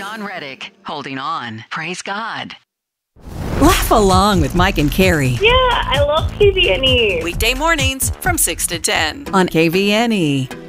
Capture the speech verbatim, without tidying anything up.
Dawn Reddick, holding on. Praise God. Laugh along with Mike and Carrie. Yeah, I love K V N E. Weekday mornings from six to ten on K V N E.